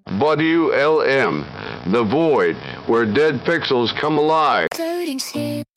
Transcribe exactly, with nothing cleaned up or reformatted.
W L M, The Void, where dead pixels come alive. Floating skip.